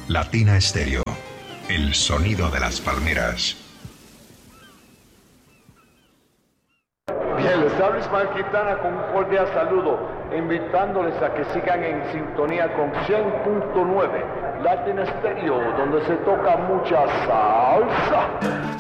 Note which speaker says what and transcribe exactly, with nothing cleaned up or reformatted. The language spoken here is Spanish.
Speaker 1: Latina Estéreo, el sonido de las palmeras.
Speaker 2: Bien, les habla Ismael Quintana con un cordial saludo, invitándoles a que sigan en sintonía con cien punto nueve Latina Estéreo, donde se toca mucha salsa.